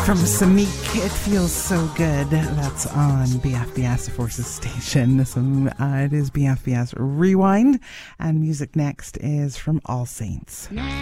From Samik, It Feels So Good. That's on BFBS, the Forces station. It is BFBS Rewind. And music next is from All Saints.